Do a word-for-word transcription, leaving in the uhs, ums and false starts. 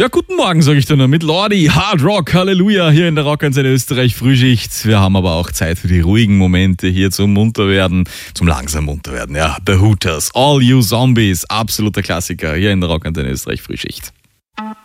Ja, guten Morgen, sage ich dann nur mit Lordi, Hard Rock, Halleluja, hier in der Rockantenne Österreich Frühschicht. Wir haben aber auch Zeit für die ruhigen Momente hier zum Munterwerden, zum langsam Munterwerden. Ja, The Hooters, All You Zombies, absoluter Klassiker hier in der Rockantenne Österreich Frühschicht.